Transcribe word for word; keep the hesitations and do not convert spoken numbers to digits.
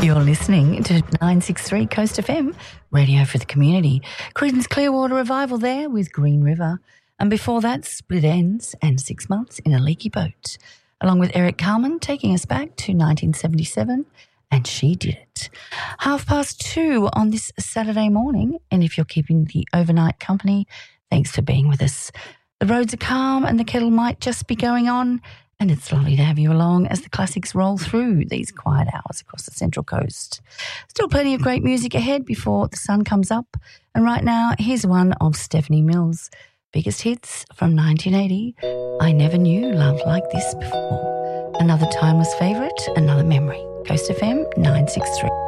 You're listening to nine sixty-three Coast F M, radio for the community. Creedence Clearwater Revival there with Green River. And before that, Split Ends and Six Months in a Leaky Boat, along with Eric Carmen taking us back to nineteen seventy-seven, and She Did It. Half past two on this Saturday morning, and if you're keeping the overnight company, thanks for being with us. The roads are calm and the kettle might just be going on, and it's lovely to have you along as the classics roll through these quiet hours across the Central Coast. Still plenty of great music ahead before the sun comes up. And right now, here's one of Stephanie Mills' biggest hits from nineteen eighty, I Never Knew Love Like This Before. Another timeless favourite, another memory. Coast F M nine sixty-three.